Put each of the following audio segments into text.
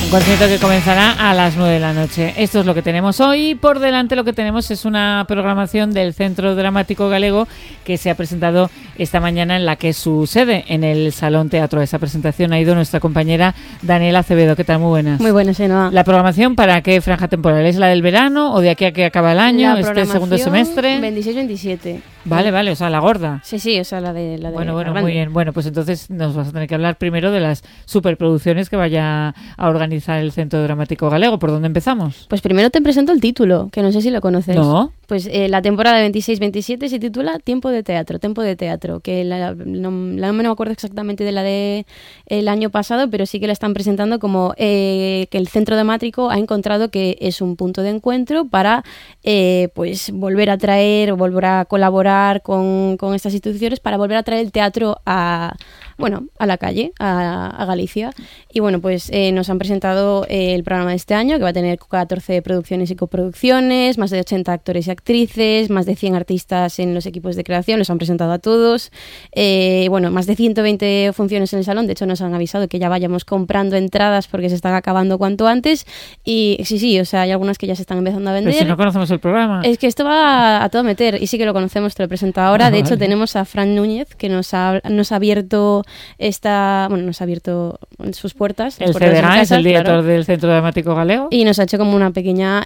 concierto que comenzará a las 9 de la noche. Esto es lo que tenemos hoy. Por delante lo que tenemos es una programación del Centro Dramático Galego que se ha presentado esta mañana en la que es su sede, en el Salón Teatro. A esa presentación ha ido nuestra compañera Daniela Acevedo. ¿Qué tal? Muy buenas. Muy buenas, Enoa. ¿La programación para qué franja temporal? ¿Es la del verano o de aquí a que acaba el año, este segundo semestre? 26-27. Vale, o sea, la gorda. Sí, o sea, la de Bueno, muy bien. Bueno, pues entonces nos vas a tener que hablar primero de las superproducciones que vaya a organizar el Centro Dramático Galego. ¿Por dónde empezamos? Pues primero te presento el título, que no sé si lo conoces. No. Pues la temporada 26-27 se titula Tiempo de Teatro, que no me acuerdo exactamente de la de el año pasado, pero sí que la están presentando como que el Centro Dramático ha encontrado que es un punto de encuentro para pues volver a traer o volver a colaborar con estas instituciones para volver a traer el teatro a la calle, a Galicia. Y bueno, pues nos han presentado el programa de este año, que va a tener 14 producciones y coproducciones, más de 80 actores y actrices, más de 100 artistas en los equipos de creación, los han presentado a todos. Más de 120 funciones en el salón, de hecho nos han avisado que ya vayamos comprando entradas porque se están acabando cuanto antes. Y sí, o sea, hay algunas que ya se están empezando a vender. Pero si no conocemos el programa. Es que esto va a todo meter, y sí que lo conocemos, te lo presento ahora. De hecho, tenemos a Fran Núñez, que nos ha abierto nos ha abierto sus puertas. El CDG es el director del Centro Dramático Galego. Y nos ha hecho como una pequeña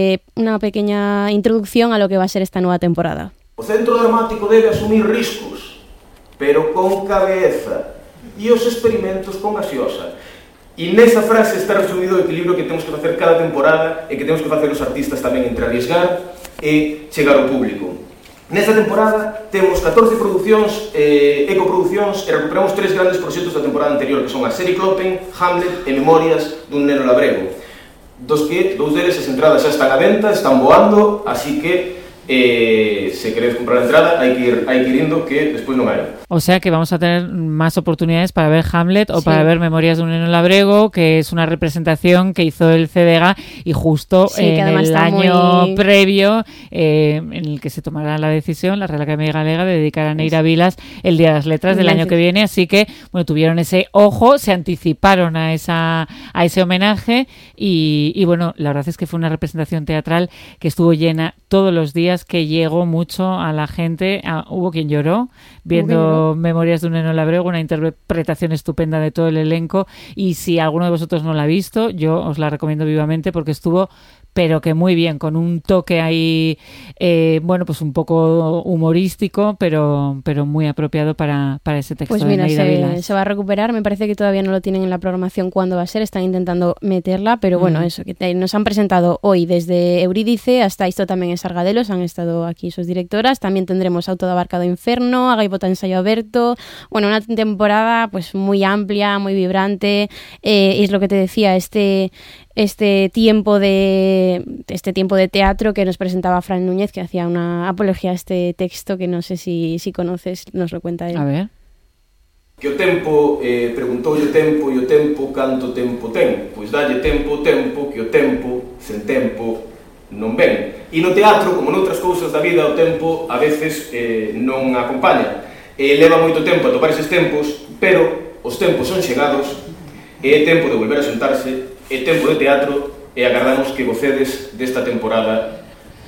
introducción a lo que va a ser esta nueva temporada. O Centro Dramático debe asumir riscos, pero con cabeza, e os experimentos con gaseosa. E nesa frase está resumido o equilibrio que temos que facer cada temporada e que temos que facer os artistas tamén entre arriesgar e chegar ao público. Nesta temporada temos 14 producións e coproducións e recuperamos 3 grandes proxectos da temporada anterior, que son a serie Clopen, Hamlet e Memorias dun neno labrego, dos que 2 deles as entradas xa están a venta, están voando, así que se queréis comprar a entrada hai que ir indo, que despois non hai. O sea que vamos a tener más oportunidades para ver Hamlet o para ver Memorias de un neno labrego, que es una representación que hizo el CDG y justo en el año previo en el que se tomará la decisión, la Real Academia Galega, de dedicar a Neira Vilas el Día de las Letras del año que viene. Así que, bueno, tuvieron ese ojo, se anticiparon a ese homenaje y bueno, la verdad es que fue una representación teatral que estuvo llena todos los días, que llegó mucho a la gente. Hubo quien lloró viendo Memorias de un neno labrego, una interpretación estupenda de todo el elenco, y si alguno de vosotros no la ha visto, yo os la recomiendo vivamente porque estuvo pero que muy bien, con un toque ahí, pues un poco humorístico, pero muy apropiado para ese texto. Pues mira, de Neira Vilas. Se va a recuperar. Me parece que todavía no lo tienen en la programación cuándo va a ser, están intentando meterla, pero bueno, eso, que nos han presentado hoy desde Eurídice hasta Isto tamén en Sargadelos, han estado aquí sus directoras. También tendremos Auto de Abarcado Inferno, A Gaivota Ensayo Aberto. Bueno, una temporada pues muy amplia, muy vibrante, y es lo que te decía, este tiempo de teatro que nos presentaba Fran Núñez, que hacía una apología a este texto que no sé si conoces, nos lo cuenta él. A ver. Que o tempo, preguntoulle o tempo, e o tempo canto tempo ten. Pois dalle tempo, que o tempo, sen tempo, non ven. E no teatro, como noutras cousas da vida, o tempo a veces non acompaña. Leva moito tempo a topar eses tempos, pero os tempos son chegados, e é tempo de volver a xuntarse, é tempo de teatro, e agardamos que gocedes desta temporada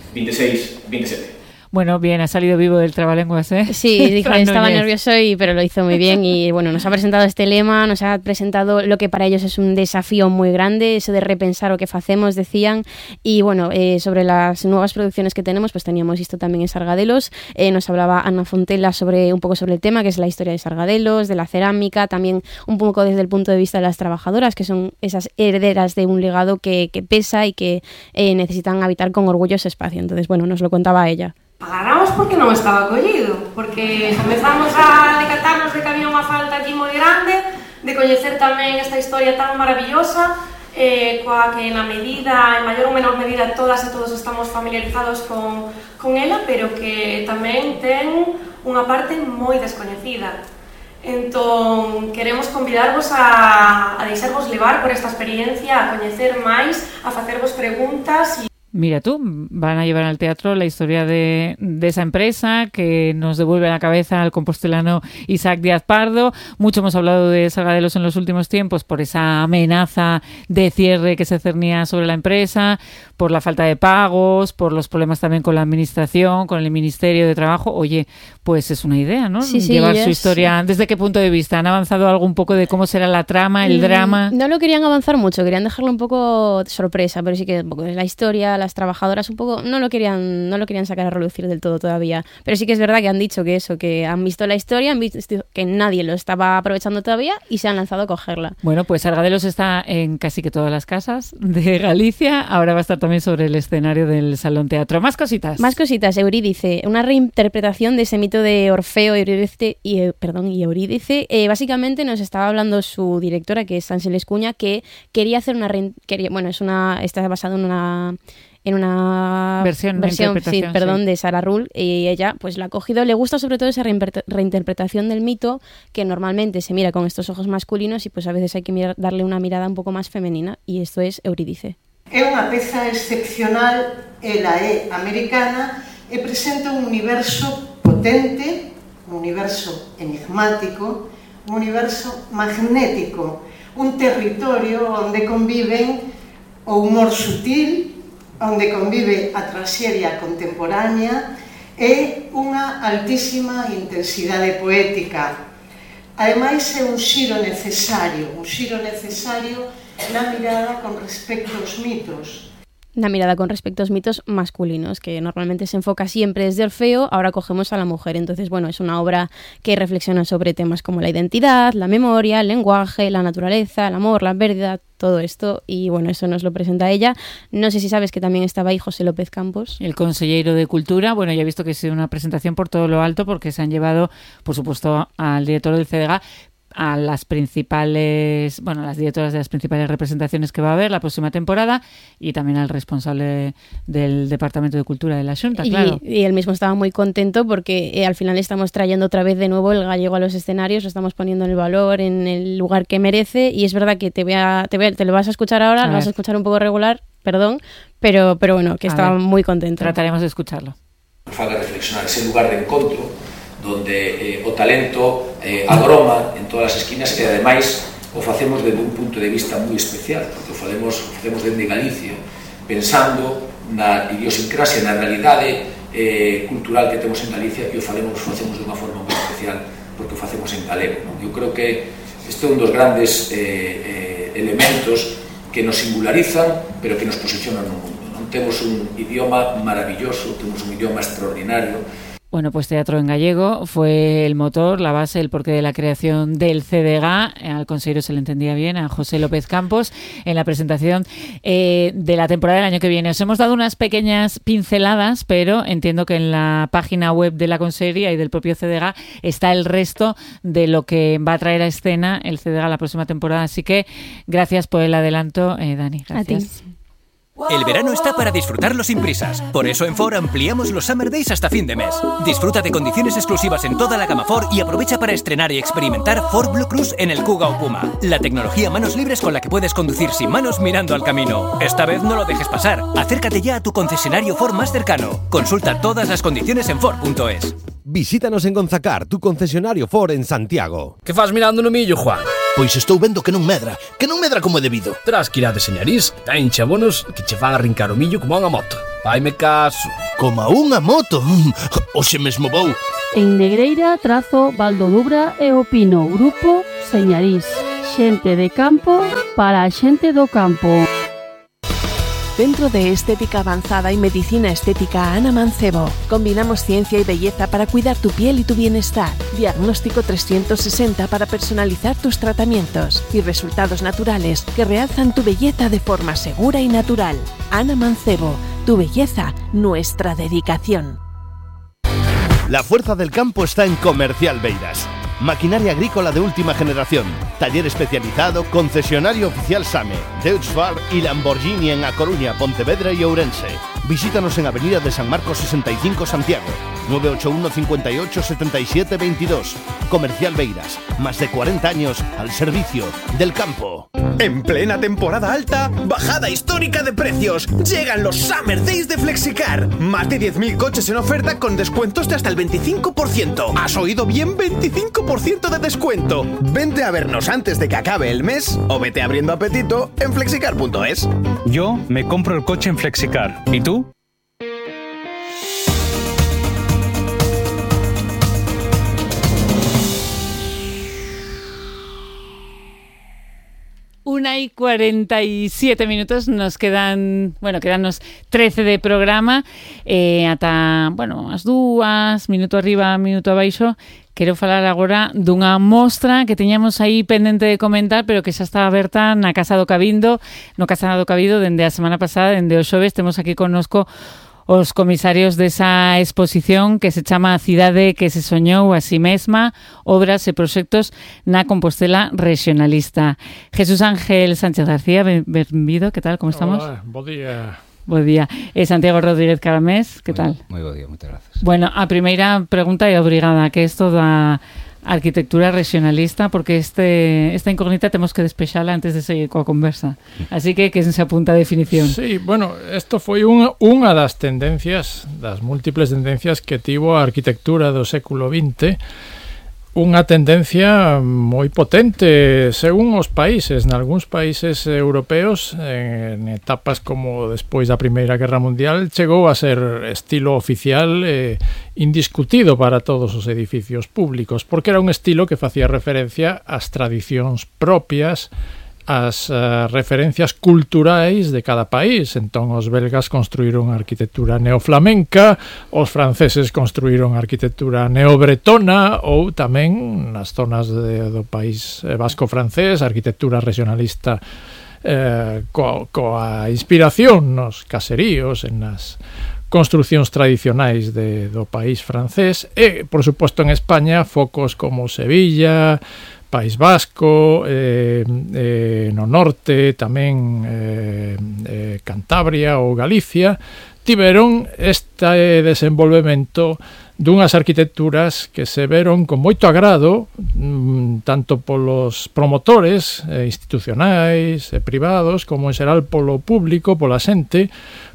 26-27. Bueno, bien, ha salido vivo del trabalenguas, ¿eh? Sí, dijo, estaba nervioso, pero lo hizo muy bien. Y bueno, nos ha presentado este lema, nos ha presentado lo que para ellos es un desafío muy grande, eso de repensar o que facemos, decían. Y bueno, sobre las nuevas producciones que tenemos, pues teníamos esto también en Sargadelos. Nos hablaba Ana Fontela un poco sobre el tema, que es la historia de Sargadelos, de la cerámica, también un poco desde el punto de vista de las trabajadoras, que son esas herederas de un legado que pesa y que necesitan habitar con orgullo ese espacio. Entonces, bueno, nos lo contaba ella. Paramos porque non estaba acollido, porque comezamos a decatarnos de que había unha falta aquí moi grande, de coñecer tamén esta historia tan maravillosa, coa que na medida, en maior ou menor medida, todas e todos estamos familiarizados con ela, pero que tamén ten unha parte moi descoñecida. Entón, queremos convidarvos a deixarvos levar por esta experiencia, a coñecer máis, a facervos preguntas Mira tú, van a llevar al teatro la historia de esa empresa que nos devuelve a la cabeza al compostelano Isaac Díaz Pardo. Mucho hemos hablado de Sargadelos en los últimos tiempos por esa amenaza de cierre que se cernía sobre la empresa, por la falta de pagos, por los problemas también con la administración, con el Ministerio de Trabajo. Oye, pues es una idea, ¿no? Sí, llevar su historia. ¿Desde qué punto de vista? ¿Han avanzado algo un poco de cómo será la trama, el drama? No lo querían avanzar mucho, querían dejarlo un poco de sorpresa, pero sí que un poco la historia, las trabajadoras un poco no lo querían sacar a relucir del todo todavía, pero sí que es verdad que han dicho que han visto la historia, han visto que nadie lo estaba aprovechando todavía y se han lanzado a cogerla. Bueno, pues Sargadelos está en casi que todas las casas de Galicia, ahora va a estar también sobre el escenario del Salón Teatro. Más cositas, Eurídice, una reinterpretación de ese mito de Orfeo y Eurídice. Básicamente nos estaba hablando su directora, que es Ángeles Cuña, que quería hacer está basado en una versión de Sara Ruhl, y ella pues la ha cogido. Le gusta sobre todo esa reinterpretación del mito, que normalmente se mira con estos ojos masculinos y pues a veces hay que darle una mirada un pouco máis femenina, e isto é Eurídice. É unha peza excepcional, ela é americana e presenta un universo potente, un universo enigmático, un universo magnético, un territorio onde conviven o humor sutil, onde convive a traxedia contemporánea e unha altísima intensidade poética. Ademais, é un xiro necesario na mirada con respecto aos mitos. Una mirada con respecto a los mitos masculinos, que normalmente se enfoca siempre desde Orfeo, ahora cogemos a la mujer. Entonces, bueno, es una obra que reflexiona sobre temas como la identidad, la memoria, el lenguaje, la naturaleza, el amor, la pérdida, todo esto. Y bueno, eso nos lo presenta ella. No sé si sabes que también estaba ahí José López Campos, el consejero de Cultura. Bueno, ya he visto que es una presentación por todo lo alto, porque se han llevado, por supuesto, al director del CDG, a las principales, las directoras de las principales representaciones que va a haber la próxima temporada, y también al responsable del Departamento de Cultura de la Xunta, claro. Y él mismo estaba muy contento porque al final estamos trayendo otra vez de nuevo el gallego a los escenarios, lo estamos poniendo en el valor, en el lugar que merece, y es verdad que te lo vas a escuchar ahora, lo vas a escuchar un poco regular, perdón, pero bueno, que estaba muy contento. Trataremos de escucharlo. Nos faga reflexionar ese lugar de encontro donde o talento agroma en todas as esquinas, e ademais o facemos desde un punto de vista moi especial, porque o facemos desde Galicia, pensando na idiosincrasia, na realidade cultural que temos en Galicia, e o facemos de unha forma moi especial porque o facemos en galego, non? Eu creo que este é un dos grandes elementos que nos singularizan, pero que nos posicionan no mundo, non? Temos un idioma maravilloso, temos un idioma extraordinario. Bueno, pues Teatro en Gallego fue el motor, la base, el porqué de la creación del CDG. Al consejero se le entendía bien, a José López Campos, en la presentación de la temporada del año que viene. Os hemos dado unas pequeñas pinceladas, pero entiendo que en la página web de la Consejería y del propio CDG está el resto de lo que va a traer a escena el CDG la próxima temporada. Así que gracias por el adelanto, Dani. Gracias. A ti. El verano está para disfrutarlo sin prisas. Por eso en Ford ampliamos los Summer Days hasta fin de mes. Disfruta de condiciones exclusivas en toda la gama Ford y aprovecha para estrenar y experimentar Ford Blue Cruise en el Kuga o Puma. La tecnología manos libres con la que puedes conducir sin manos mirando al camino. Esta vez no lo dejes pasar. Acércate ya a tu concesionario Ford más cercano. Consulta todas las condiciones en Ford.es. Visítanos en Gonzacar, tu concesionario Ford en Santiago. Que faz mirando no millo, Juan? Pois estou vendo que non medra como é debido. Terás que ir a deseñariz, ten chabonos que che van a rincar o millo como a unha moto. Faime caso. Como a unha moto? Oxe mesmo vou. En Negreira, Trazo, Valdodubra e Opino, Grupo Señariz. Xente de campo para a xente do campo. Centro de Estética Avanzada y Medicina Estética Ana Mancebo. Combinamos ciencia y belleza para cuidar tu piel y tu bienestar. Diagnóstico 360 para personalizar tus tratamientos y resultados naturales que realzan tu belleza de forma segura y natural. Ana Mancebo, tu belleza, nuestra dedicación. La fuerza del campo está en Comercial Beiras. Maquinaria agrícola de última generación, taller especializado, concesionario oficial SAME, Deutz Fahr y Lamborghini en A Coruña, Pontevedra y Ourense. Visítanos en Avenida de San Marcos 65 Santiago, 981 58 77 22. Comercial Beiras, más de 40 años al servicio del campo. En plena temporada alta, bajada histórica de precios. Llegan los Summer Days de Flexicar. Más de 10.000 coches en oferta con descuentos de hasta el 25%. ¿Has oído bien? 25% de descuento. Vente a vernos antes de que acabe el mes o vete abriendo apetito en flexicar.es. Yo me compro el coche en Flexicar. ¿Y tú? Una y 47 minutos, nos quedanos 13 de programa, ata, as 2, minuto arriba, minuto abaixo. Quero falar agora dunha mostra que teñamos aí pendente de comentar, pero que xa está aberta na Casa do Cabido, dende a semana pasada, dende o xoves. Temos aquí connosco os comisarios desa exposición que se chama A cidade que se soñou a si mesma, obras e proxectos na Compostela regionalista. Jesús Ángel Sánchez García, benvido, que tal, como estamos? Hola, bo día. Bo día. Santiago Rodríguez Caramés, que tal? Moi bo día, moitas gracias. Bueno, a primeira pregunta é obrigada, que é isto da arquitectura regionalista, porque esta incógnita temos que despexala antes de seguir coa conversa. Así que se apunta a definición. Sí, isto foi unha das tendencias, das múltiples tendencias que tivo a arquitectura do século XX, unha tendencia moi potente según os países. Nalgúns países europeos, en etapas como despois da Primeira Guerra Mundial, chegou a ser estilo oficial indiscutido para todos os edificios públicos, porque era un estilo que facía referencia ás tradicións propias, as referencias culturais de cada país. Entón os belgas construíron arquitectura neoflamenca, os franceses construíron arquitectura neobretona, ou tamén nas zonas do país vasco-francés, arquitectura regionalista coa inspiración nos caseríos, en nas construcións tradicionais do país francés, e, por suposto, en España, focos como Sevilla, País Vasco, no norte, tamén Cantabria ou Galicia, tiveron este desenvolvemento dunhas arquitecturas que se veron con moito agrado, tanto polos promotores institucionais e privados, como en xeral polo público, pola xente,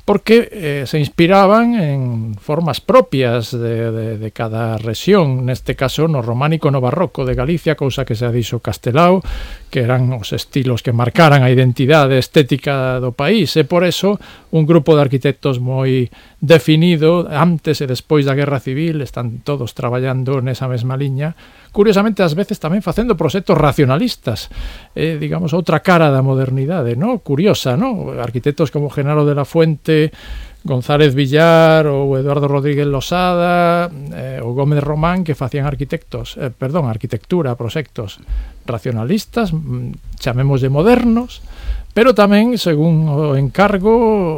porque se inspiraban en formas propias de cada rexión, neste caso no románico no barroco de Galicia, cousa que se dixo Castelao, que eran os estilos que marcaran a identidade estética do país, e por eso un grupo de arquitectos moi definido, antes e despois da Guerra Civil, están todos traballando nesa mesma liña, curiosamente ás veces tamén facendo proxectos racionalistas, digamos, outra cara da modernidade, no? Curiosa, no? Arquitectos como Genaro de la Fuente, González Villar ou Eduardo Rodríguez Losada ou Gómez Román, que facían arquitectura, proxectos racionalistas, chamemos de modernos, pero tamén, según o encargo,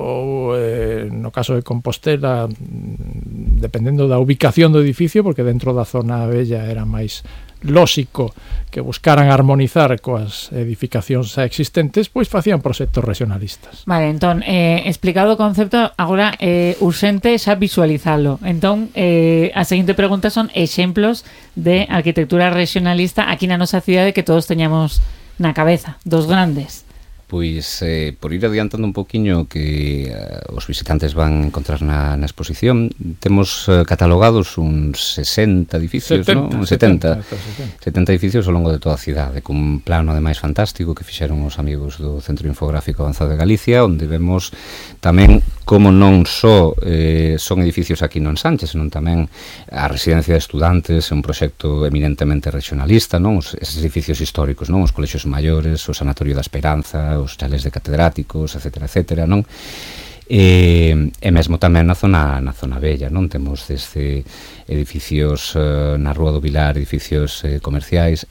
ou no caso de Compostela, dependendo da ubicación do edificio, porque dentro da zona bella era máis lóxico que buscaran armonizar coas edificacións xa existentes, pois facían proxectos regionalistas. Vale, entón, explicado o concepto, agora urxente xa visualizalo. Entón, a seguinte pregunta son exemplos de arquitectura regionalista aquí na nosa cidade que todos teñamos na cabeza, dos grandes. Pois, por ir adiantando un poquinho que os visitantes van encontrar na exposición, temos catalogados uns 60 edificios, 70 edificios ao longo de toda a cidade, cun plano ademais fantástico que fixeron os amigos do Centro Infográfico Avanzado de Galicia, onde vemos tamén como non só son edificios aquí no Ensanche, senón tamén a residencia de estudantes, un proxecto eminentemente regionalista, non? Esos edificios históricos, non? Os colexios maiores, o Sanatorio da Esperanza, os chales de catedráticos, etcétera, non? E mesmo tamén na zona bella, non? Temos desde edificios na Rúa do Vilar, edificios comerciais,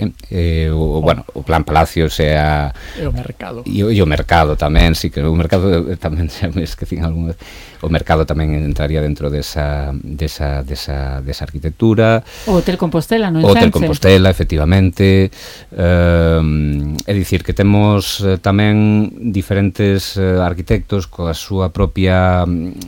o Plan Palacios e o mercado. E o mercado tamén, sí, que o mercado tamén se me esquecín algunha vez. O mercado tamén entraría dentro desa arquitectura. O Hotel Compostela, non? O Hotel Compostela, efectivamente. É dicir que temos tamén diferentes arquitectos coa súa propia propia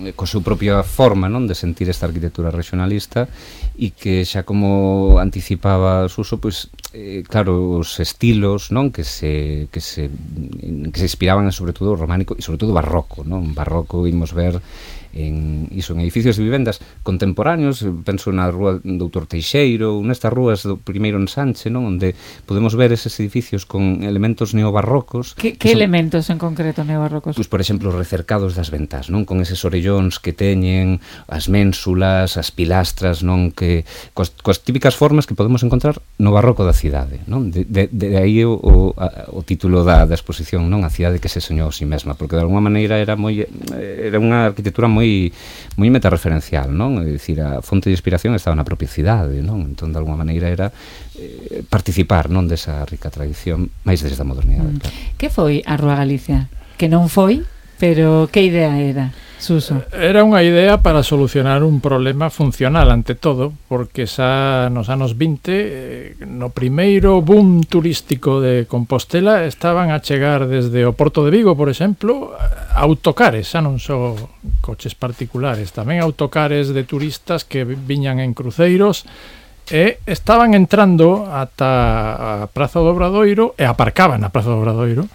forma, non, de sentir esta arquitectura regionalista, e que xa como anticipaba Suso, pois claro, os estilos, non, que se inspiraban sobre todo o románico e sobre todo o barroco, non? Barroco imos ver en edificios de vivendas contemporáneos, penso na rúa Doutor Teixeiro, nestas rúas do primeiro ensanche, non, onde podemos ver eses edificios con elementos neobarrocos. Que elementos en concreto neobarrocos? Pois, por exemplo, os recercados das ventás, non, con eses orellóns que teñen, as ménsulas, as pilastras, non, que coas típicas formas que podemos encontrar no barroco da cidade, non? De aí o título da exposición, non, a cidade que se soñou a si mesma, porque de alguma maneira era unha arquitectura moi metareferencial, non? É dicir, a fonte de inspiración estaba na propia cidade, non? Entón, de alguma maneira era participar, non, desa rica tradición máis desde a modernidade. Claro. Que foi a Rúa Galicia? Que non foi, pero que idea era, Suso? Era unha idea para solucionar un problema funcional, ante todo, porque xa nos anos 20, no primeiro boom turístico de Compostela, estaban a chegar desde o Porto de Vigo, por exemplo, autocares, xa non só coches particulares, tamén autocares de turistas que viñan en cruceiros e estaban entrando ata a Praza do Obradoiro e aparcaban na Praza do Obradoiro,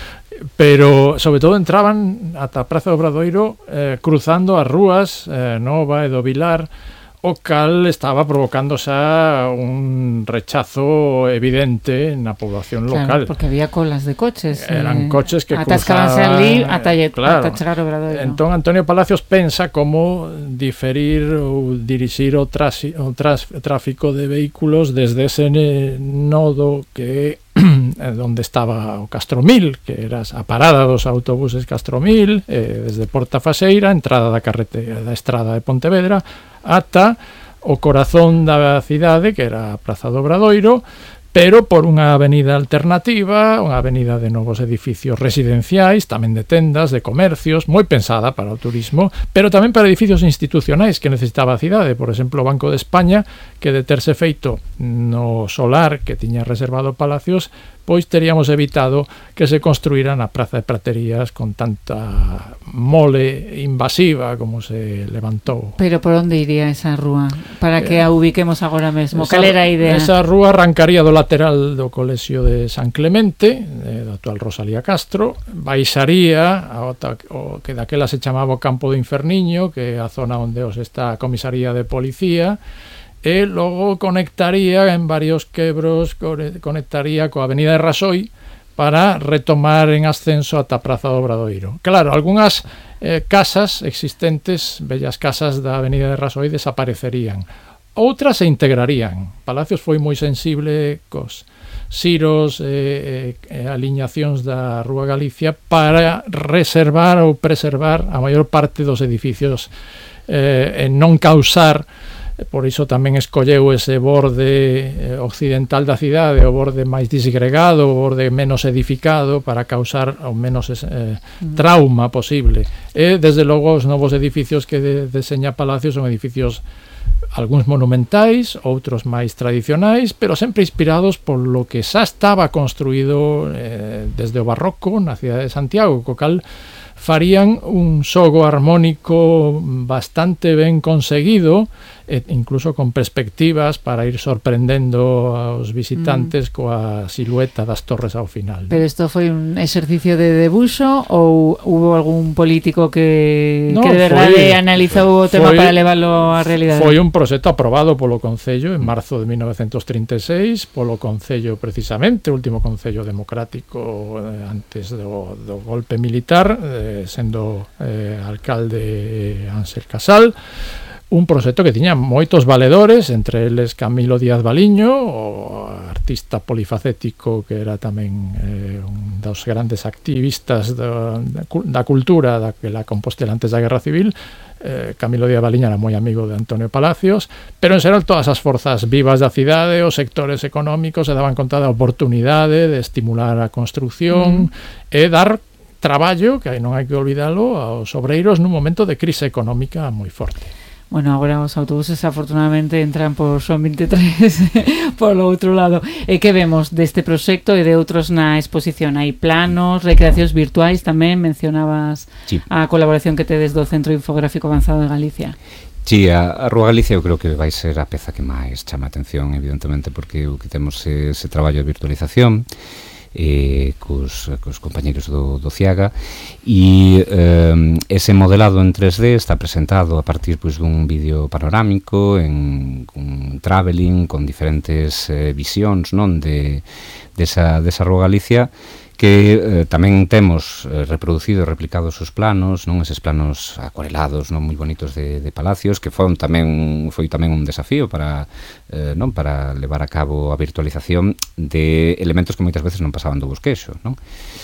pero sobre todo entraban ata a Praza do Obradoiro cruzando as rúas Nova e do Vilar, o cal estaba provocando xa un rechazo evidente na población local. Claro, porque había colas de coches. Eran coches que atascábanse ali ata chegar ao Obradoiro. Entón Antonio Palacios pensa como diferir ou dirixir o tráfico de vehículos desde ese nodo que onde estaba o Castromil, que era a parada dos autobuses Castromil, desde Porta Faseira, entrada da carretera da estrada de Pontevedra, ata o corazón da cidade, que era a Praza do Obradoiro, pero por unha avenida alternativa, unha avenida de novos edificios residenciais, tamén de tendas, de comercios, moi pensada para o turismo, pero tamén para edificios institucionais que necesitaba a cidade, por exemplo, o Banco de España, que de terse feito no solar que tiña reservado Palacios, pois teríamos evitado que se construíra na Praza de Praterías con tanta mole invasiva como se levantou. Pero por onde iría esa rúa? Para que a ubiquemos agora mesmo. Cal era a idea? Esa rúa arrancaría do lateral do Colexio de San Clemente, do actual Rosalía Castro, baixaría o que daquela se chamaba o Campo do Inferniño, que é a zona onde está a comisaría de policía, e logo conectaría en varios quebros, conectaría coa avenida de Rasoi para retomar en ascenso ata a Praza do Obradoiro. Claro, algunhas casas existentes, bellas casas da avenida de Rasoi, desaparecerían. Outras se integrarían. Palacios foi moi sensible cos xiros e aliñacións da Rúa Galicia para reservar ou preservar a maior parte dos edificios e non causar. Por iso tamén escolleu ese borde occidental da cidade, o borde máis disgregado, o borde menos edificado, para causar ao menos trauma posible. E, desde logo, os novos edificios que deseña Palacios son edificios algúns monumentais, outros máis tradicionais, pero sempre inspirados por lo que xa estaba construído desde o barroco na cidade de Santiago, co cal farían un xogo armónico bastante ben conseguido, incluso con perspectivas para ir sorprendendo aos visitantes coa silueta das torres ao final. Pero isto foi un exercicio de debuxo ou hubo algún político que de verdade analizou o tema para leválo á realidade? Foi un proxecto aprobado polo Concello en marzo de 1936, polo Concello precisamente, o último Concello democrático antes do golpe militar, sendo alcalde Ángel Casal. Un proxecto que tiña moitos valedores, entre eles Camilo Díaz Baliño, o artista polifacético que era tamén un dos grandes activistas da cultura daquela Compostela antes da Guerra Civil. Camilo Díaz Baliño era moi amigo de Antonio Palacios, pero en xeral todas as forzas vivas da cidade, os sectores económicos se daban conta da oportunidade de estimular a construción e dar traballo, que non hai que olvidalo, aos obreiros nun momento de crise económica moi forte. Bueno, agora os autobuses afortunadamente entran por Son 23 polo outro lado. E que vemos deste proxecto e de outros na exposición? Hai planos, recreacións virtuais tamén, mencionabas sí. A colaboración que tedes do Centro Infográfico Avanzado de Galicia. Sí, a Rúa Galicia eu creo que vai ser a peza que máis chama a atención, evidentemente, porque o que temos ese traballo de virtualización cos compañeros do CIAGA e ese modelado en 3D está presentado a partir pois, dun vídeo panorámico con traveling, con diferentes visións non desa Rúa Galicia que tamén temos reproducido e replicado os planos, non eses planos acuarelados, non moi bonitos de palacios, que foi tamén un desafío para levar a cabo a virtualización de elementos que moitas veces non pasaban do bosquexo, non?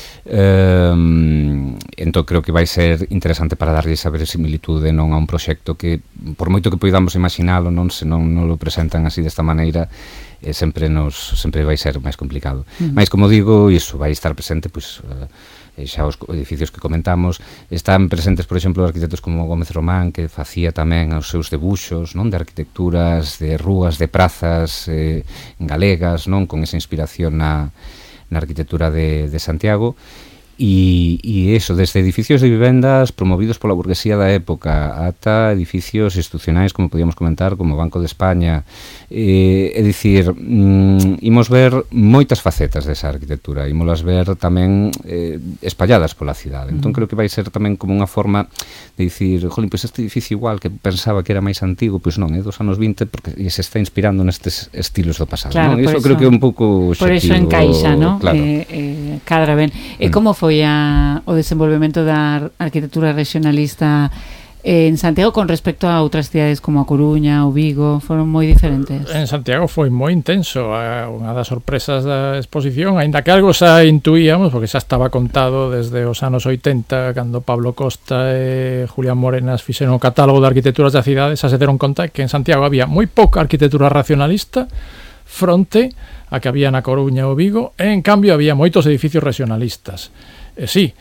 Entón creo que vai ser interesante para darlle esa verosimilitude non a un proxecto que por moito que poidamos imaginalo se non lo presentan así desta maneira sempre vai ser máis complicado. Mais como digo, iso vai estar presente pois xa os edificios que comentamos están presentes, por exemplo, arquitectos como Gómez Román que facía tamén os seus debuxos non de arquitecturas de rúas, de prazas galegas, non con esa inspiración na arquitectura de Santiago e eso, desde edificios de vivendas promovidos pola burguesía da época ata edificios institucionais como podíamos comentar, como Banco de España é dicir, imos ver moitas facetas desa arquitectura, imoslas ver tamén espalladas pola cidade, entón creo que vai ser tamén como unha forma de dicir, jolín, pois este edificio igual que pensaba que era máis antigo, pois non, é dos anos 20 porque se está inspirando nestes estilos do pasado, claro, non? Iso creo que é un pouco por iso encaixa, non? Claro. Cadra ben. E como foi o desenvolvemento da arquitectura regionalista en Santiago con respecto a outras cidades como a Coruña ou Vigo? Foron moi diferentes? En Santiago foi moi intenso. Unha das sorpresas da exposición, aínda que algo xa intuíamos, porque xa estaba contado desde os anos 80, cando Pablo Costa e Julián Morenas fixeron o catálogo de arquitecturas da cidade, xa se deron conta que en Santiago había moi pouca arquitectura racionalista fronte a que había na Coruña ou Vigo, e en cambio había moitos edificios regionalistas. Sí,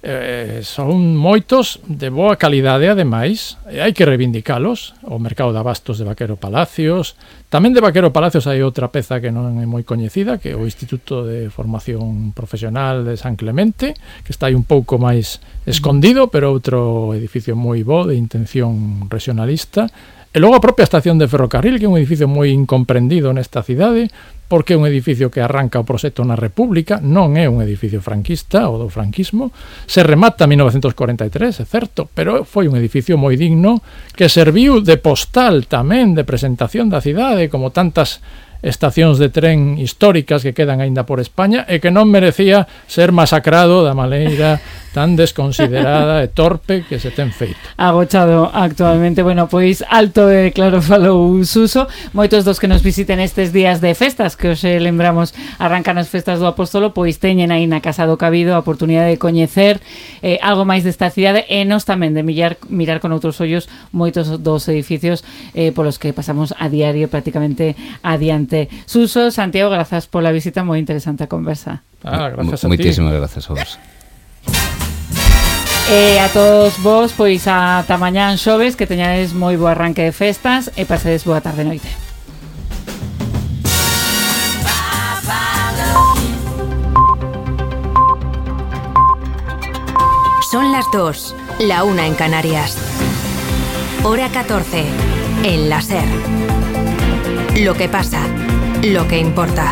son moitos de boa calidade, ademais, e hai que reivindicalos. O mercado de abastos de Vaquero Palacios, tamén de Vaquero Palacios hai outra peza que non é moi coñecida, que é o Instituto de Formación Profesional de San Clemente, que está aí un pouco máis escondido, pero outro edificio moi bo de intención regionalista. E logo a propia estación de ferrocarril, que é un edificio moi incomprendido nesta cidade, porque é un edificio que arranca o proxecto na República, non é un edificio franquista ou do franquismo, se remata en 1943, é certo, pero foi un edificio moi digno que serviu de postal tamén de presentación da cidade, como tantas estacións de tren históricas que quedan aínda por España e que non merecía ser masacrado da maneira tan desconsiderada e torpe que se ten feito. Agochado actualmente. Bueno, pois alto e claro falou Suso. Moitos dos que nos visiten estes días de festas, que hoxe lembramos arrancan as festas do Apóstolo, pois teñen aí na Casa do Cabido a oportunidade de coñecer algo máis desta cidade e nos tamén de mirar con outros ollos moitos dos edificios polos que pasamos a diario prácticamente adiante. Suso, Santiago, grazas pola visita, moi interesante a conversa. Gracias a ti. Moitísimas grazas a vos. E a todos vos, pois ata mañán xoves, que teñades moi bo arranque de festas e pasedes boa tarde noite. Son las 2, la 1 en Canarias. Hora 14, en la SER. Lo que pasa, lo que importa.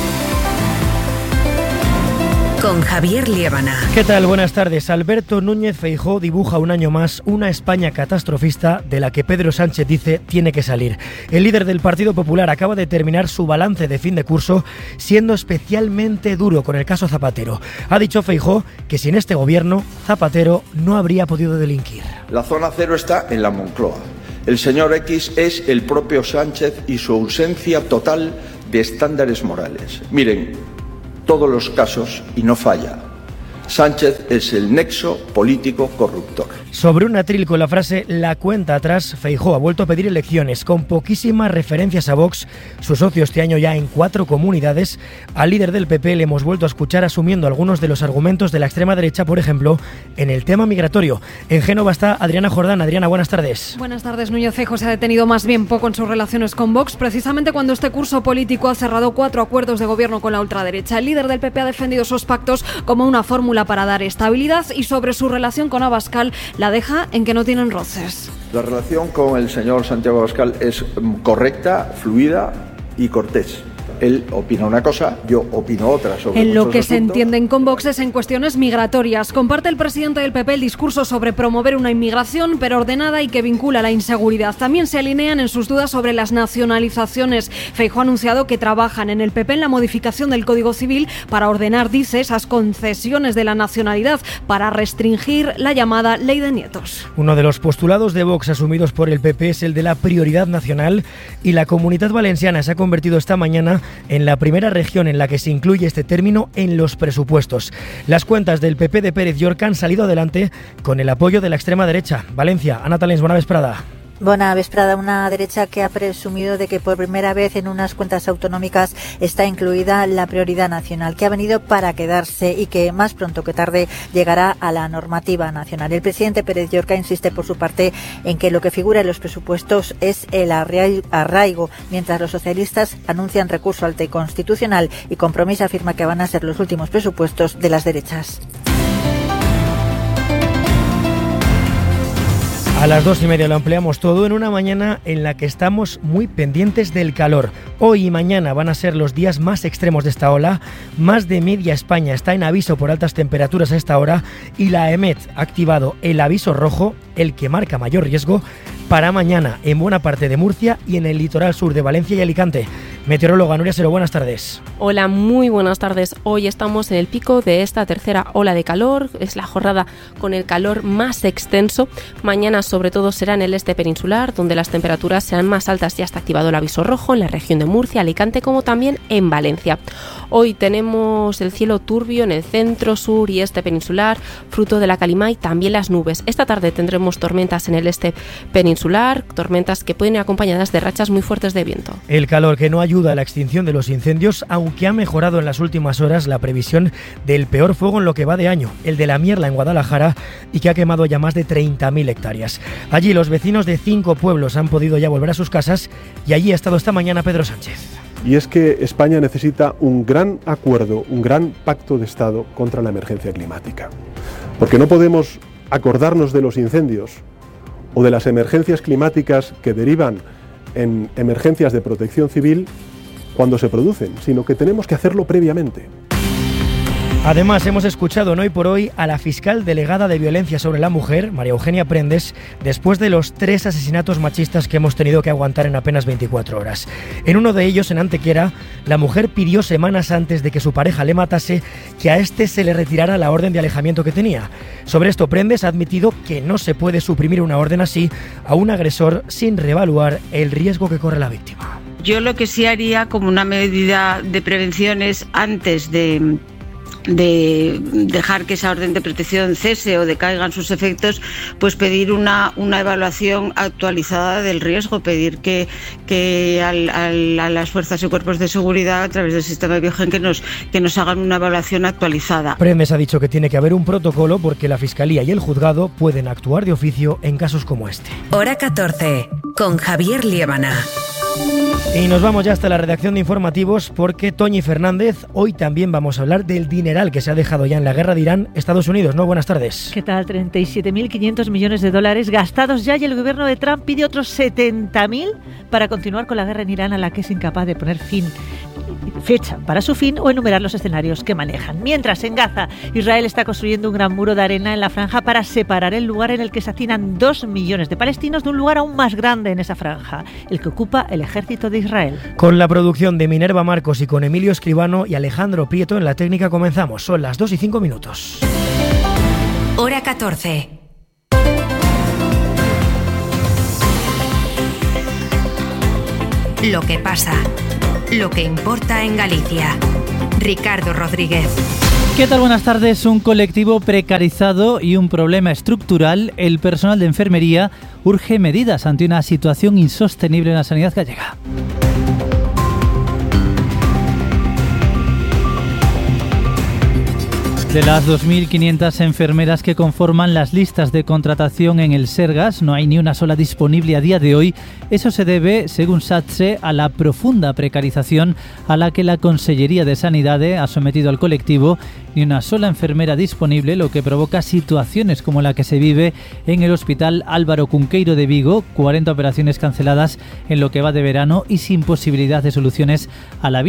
Con Javier Liébana. ¿Qué tal? Buenas tardes. Alberto Núñez Feijóo dibuja un año más una España catastrofista de la que Pedro Sánchez dice tiene que salir. El líder del Partido Popular acaba de terminar su balance de fin de curso siendo especialmente duro con el caso Zapatero. Ha dicho Feijóo que sin este gobierno Zapatero no habría podido delinquir. La zona cero está en la Moncloa. El señor X es el propio Sánchez y su ausencia total de estándares morales. Miren, todos los casos, y no falla, Sánchez es el nexo político corruptor. Sobre un atril con la frase "la cuenta atrás", Feijóo ha vuelto a pedir elecciones con poquísimas referencias a Vox, su socio este año ya en 4 comunidades. Al líder del PP le hemos vuelto a escuchar asumiendo algunos de los argumentos de la extrema derecha, por ejemplo, en el tema migratorio. En Génova está Adriana Jordán. Adriana, buenas tardes. Buenas tardes. Núñez Feijóo se ha detenido más bien poco en sus relaciones con Vox, precisamente cuando este curso político ha cerrado 4 acuerdos de gobierno con la ultraderecha. El líder del PP ha defendido esos pactos como una fórmula para dar estabilidad y sobre su relación con Abascal la deja en que no tienen roces. La relación con el señor Santiago Abascal es correcta, fluida y cortés. Él opina una cosa, yo opino otra sobre en lo que asuntos. se entienden con Vox es en cuestiones migratorias. Comparte el presidente del PP el discurso sobre promover una inmigración pero ordenada y que vincula la inseguridad. También se alinean en sus dudas sobre las nacionalizaciones. Feijóo ha anunciado que trabajan en el PP en la modificación del Código Civil para ordenar, dice, esas concesiones de la nacionalidad para restringir la llamada ley de nietos. Uno de los postulados de Vox asumidos por el PP es el de la prioridad nacional, y la Comunitat Valenciana se ha convertido esta mañana en la primera región en la que se incluye este término en los presupuestos. Las cuentas del PP de Pérez Llorca han salido adelante con el apoyo de la extrema derecha. Valencia, Ana Talens, bona vesprada. Bona vesprada. Una derecha que ha presumido de que por primera vez en unas cuentas autonómicas está incluida la prioridad nacional, que ha venido para quedarse y que más pronto que tarde llegará a la normativa nacional. El presidente Pérez Llorca insiste por su parte en que lo que figura en los presupuestos es el arraigo, mientras los socialistas anuncian recurso al TEI constitucional y Compromís afirma que van a ser los últimos presupuestos de las derechas. A las 2:30 lo ampliamos todo en una mañana en la que estamos muy pendientes del calor. Hoy y mañana van a ser los días más extremos de esta ola. Más de media España está en aviso por altas temperaturas a esta hora y la EMET ha activado el aviso rojo, el que marca mayor riesgo, para mañana en buena parte de Murcia y en el litoral sur de Valencia y Alicante. Meteoróloga Nuria Sero, buenas tardes. Hola, muy buenas tardes. Hoy estamos en el pico de esta tercera ola de calor. Es la jornada con el calor más extenso. Mañana sobre todo será en el este peninsular, donde las temperaturas serán más altas. Ya está activado el aviso rojo en la región de Murcia, Alicante, como también en Valencia. Hoy tenemos el cielo turbio en el centro, sur y este peninsular, fruto de la calima y también las nubes. Esta tarde tendremos tormentas en el este peninsular, tormentas que pueden ir acompañadas de rachas muy fuertes de viento. El calor que no ayuda a la extinción de los incendios, aunque ha mejorado en las últimas horas la previsión del peor fuego en lo que va de año, el de la Mierla en Guadalajara, y que ha quemado ya más de 30.000 hectáreas. Allí los vecinos de 5 pueblos han podido ya volver a sus casas y allí ha estado esta mañana Pedro Sánchez. Y es que España necesita un gran acuerdo, un gran pacto de Estado contra la emergencia climática. Porque no podemos acordarnos de los incendios o de las emergencias climáticas que derivan en emergencias de protección civil cuando se producen, sino que tenemos que hacerlo previamente. Además, hemos escuchado en Hoy por Hoy a la fiscal delegada de Violencia sobre la Mujer, María Eugenia Prendes, después de los 3 asesinatos machistas que hemos tenido que aguantar en apenas 24 horas. En uno de ellos, en Antequera, la mujer pidió semanas antes de que su pareja le matase que a este se le retirara la orden de alejamiento que tenía. Sobre esto, Prendes ha admitido que no se puede suprimir una orden así a un agresor sin reevaluar el riesgo que corre la víctima. Yo lo que sí haría como una medida de prevención es, antes de dejar que esa orden de protección cese o decaigan sus efectos, pues pedir una evaluación actualizada del riesgo, pedir que a las fuerzas y cuerpos de seguridad a través del sistema Biogen que nos hagan una evaluación actualizada. Prendes ha dicho que tiene que haber un protocolo porque la Fiscalía y el Juzgado pueden actuar de oficio en casos como este. Hora 14, con Javier Liébana. Y nos vamos ya hasta la redacción de informativos porque Toñi Fernández, hoy también vamos a hablar del dineral que se ha dejado ya en la guerra de Irán, Estados Unidos, ¿no? Buenas tardes. ¿Qué tal? 37.500 millones de dólares gastados ya y el gobierno de Trump pide otros 70.000 para continuar con la guerra en Irán a la que es incapaz de poner fecha para su fin o enumerar los escenarios que manejan. Mientras, en Gaza, Israel está construyendo un gran muro de arena en la franja para separar el lugar en el que se hacinan 2 millones de palestinos de un lugar aún más grande en esa franja, el que ocupa el ejército de Israel. Con la producción de Minerva Marcos y con Emilio Escribano y Alejandro Prieto en la técnica comenzamos. Son las 2:05. Hora 14. Lo que pasa. Lo que importa en Galicia. Ricardo Rodríguez. ¿Qué tal? Buenas tardes. Un colectivo precarizado y un problema estructural. El personal de enfermería urge medidas ante una situación insostenible en la sanidad gallega. De las 2.500 enfermeras que conforman las listas de contratación en el Sergas, no hay ni una sola disponible a día de hoy. Eso se debe, según SATSE, a la profunda precarización a la que la Consellería de Sanidad ha sometido al colectivo. Ni una sola enfermera disponible, lo que provoca situaciones como la que se vive en el Hospital Álvaro Cunqueiro de Vigo, 40 operaciones canceladas en lo que va de verano y sin posibilidad de soluciones a la vista.